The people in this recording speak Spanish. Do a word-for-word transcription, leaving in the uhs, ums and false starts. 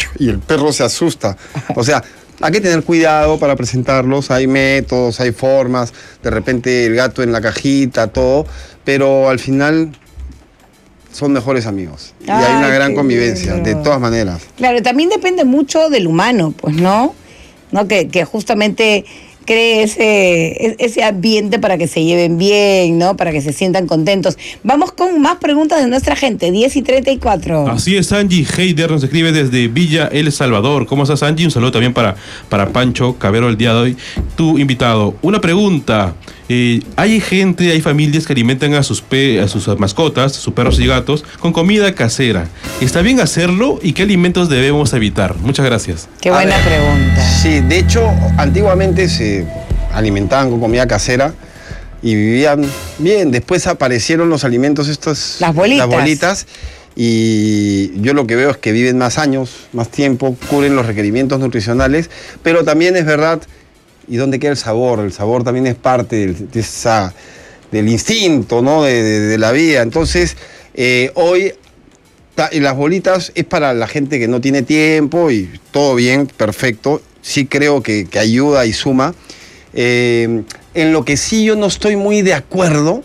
y el perro se asusta. O sea, hay que tener cuidado para presentarlos, hay métodos, hay formas, de repente el gato en la cajita, todo, pero al final son mejores amigos. Y Ay, hay una gran qué convivencia, lindo. de todas maneras. Claro, también depende mucho del humano, pues, ¿no? ¿No? Que, que justamente cree ese, ese ambiente para que se lleven bien, ¿no? Para que se sientan contentos. Vamos con más preguntas de nuestra gente, diez y treinta y cuatro. Así es, Angie Heider nos escribe desde Villa El Salvador. ¿Cómo estás, Angie? Un saludo también para, para Pancho Cabero el día de hoy, tu invitado. Una pregunta. Eh, hay gente, hay familias que alimentan a sus, pe a sus mascotas, sus perros y gatos, con comida casera. ¿Está bien hacerlo y qué alimentos debemos evitar? Muchas gracias. Qué buena ver, pregunta. Sí, de hecho, antiguamente se alimentaban con comida casera y vivían bien. Después aparecieron los alimentos estos... Las bolitas. Las bolitas. Y yo lo que veo es que viven más años, más tiempo, cubren los requerimientos nutricionales, pero también es verdad... ¿Y dónde queda el sabor? El sabor también es parte del, de esa, del instinto, ¿no? de, de, de la vida. Entonces, eh, hoy ta, las bolitas es para la gente que no tiene tiempo y todo bien, perfecto. Sí creo que, que ayuda y suma. Eh, en lo que sí yo no estoy muy de acuerdo